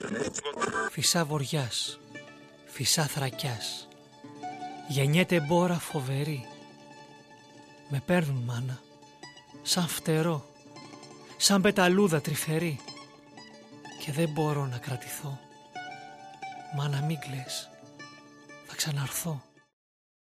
Φυσά βοριάς, φυσά θρακιάς, γεννιέται μπόρα φοβερή. Με παίρνουν μάνα, σαν φτερό, σαν πεταλούδα τρυφερή. Και δεν μπορώ να κρατηθώ. Μάνα μην κλαις, θα ξαναρθώ.